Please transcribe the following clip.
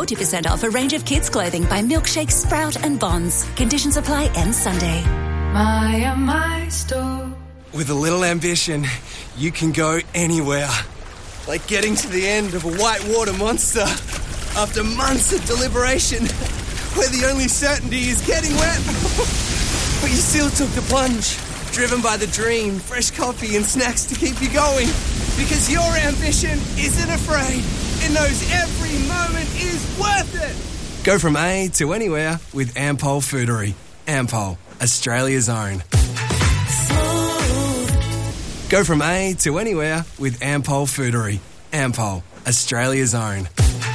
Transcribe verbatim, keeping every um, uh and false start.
forty percent off a range of kids' clothing by Milkshake, Sprout and Bonds. Conditions apply, ends Sunday. My, oh my store. With a little ambition, you can go anywhere. Like getting to the end of a whitewater monster after months of deliberation, where the only certainty is getting wet. But you still took the plunge, driven by the dream, fresh coffee and snacks to keep you going. Because your ambition isn't afraid. It knows every moment is worth it. Go from A to anywhere with Ampol Foodery. Ampol, Australia's own. Go from A to anywhere with Ampol Foodery. Ampol, Australia's own.